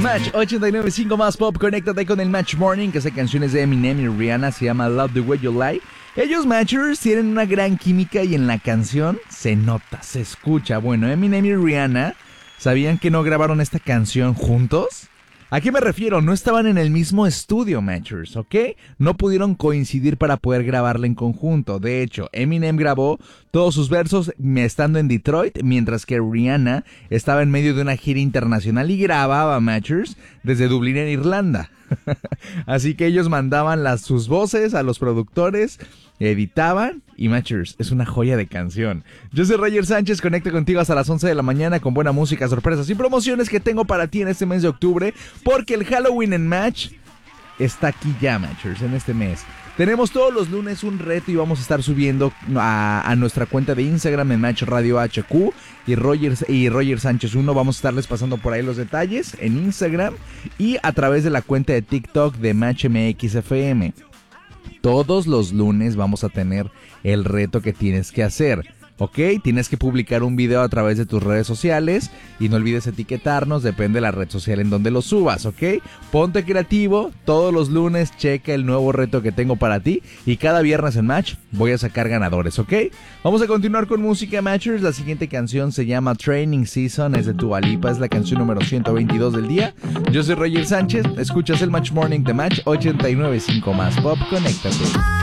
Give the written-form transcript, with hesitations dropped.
Match 89.5 más pop, conéctate con el Match Morning, que esa canción es de Eminem y Rihanna, se llama Love the Way You Lie. Ellos, Matchers, tienen una gran química y en la canción se nota, se escucha. Bueno, Eminem y Rihanna, ¿sabían que no grabaron esta canción juntos? ¿A qué me refiero? No estaban en el mismo estudio, Matchers, ¿ok? No pudieron coincidir para poder grabarla en conjunto. De hecho, Eminem grabó todos sus versos estando en Detroit, mientras que Rihanna estaba en medio de una gira internacional y grababa, Matchers, desde Dublín, en Irlanda. Así que ellos mandaban sus voces a los productores, editaban y Matchers, es una joya de canción. Yo soy Roger Sánchez, conecto contigo hasta las 11 de la mañana con buena música, sorpresas y promociones que tengo para ti en este mes de octubre, porque el Halloween en Match está aquí ya, Matchers, en este mes. Tenemos todos los lunes un reto y vamos a estar subiendo a nuestra cuenta de Instagram en Match Radio HQ y Roger Sánchez 1. Vamos a estarles pasando por ahí los detalles en Instagram y a través de la cuenta de TikTok de Match MX FM. Todos los lunes vamos a tener el reto que tienes que hacer, ¿ok? Tienes que publicar un video a través de tus redes sociales y no olvides etiquetarnos, depende de la red social en donde lo subas, ¿ok? Ponte creativo, todos los lunes checa el nuevo reto que tengo para ti y cada viernes en Match voy a sacar ganadores, ¿ok? Vamos a continuar con música, Matchers. La siguiente canción se llama Training Season, es de Dua Lipa, es la canción número 122 del día. Yo soy Roger Sánchez, escuchas el Match Morning de Match 89.5 más pop, conéctate.